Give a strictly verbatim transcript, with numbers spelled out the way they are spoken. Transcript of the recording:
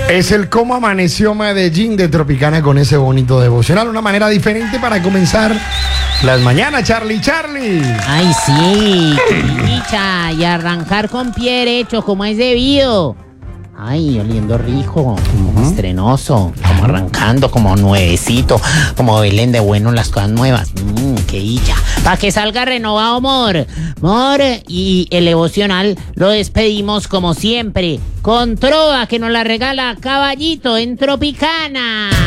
Es el Cómo Amaneció Medellín de Tropicana con ese bonito devocional. Una manera diferente para comenzar las mañanas, Charlie, Charlie. Ay, sí, chicha, y arrancar con pie derecho como es debido. Ay, oliendo rico, como estrenoso, como arrancando, como nuevecito, como Belén de bueno las cosas nuevas. Mmm, qué dicha. Para que salga renovado, amor. Amor, y el devocional lo despedimos como siempre, con trova que nos la regala Caballito en Tropicana.